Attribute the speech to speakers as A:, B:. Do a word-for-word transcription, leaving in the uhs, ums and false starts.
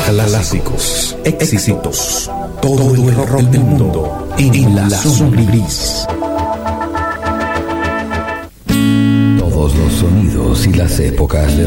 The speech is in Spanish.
A: clásicos, éxitos, todo el rock del mundo en la zona gris.
B: Todos los sonidos y las épocas de